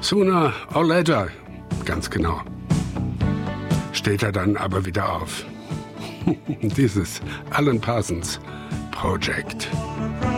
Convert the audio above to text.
Sooner or later, ganz genau. Steht er dann aber wieder auf. Dieses Alan Parsons Project.